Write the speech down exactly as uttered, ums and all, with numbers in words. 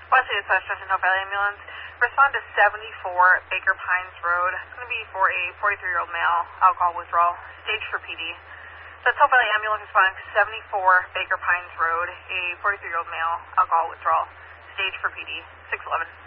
Wesley Dispatch, Junction Hill Valley Ambulance. Respond to seventy-four Baker Pines Road. It's going to be for a forty-three-year-old male, alcohol withdrawal, stage for P D. That's Hill Valley Ambulance responding to seventy-four Baker Pines Road, a forty-three-year-old male, alcohol withdrawal, stage for P D, six eleven.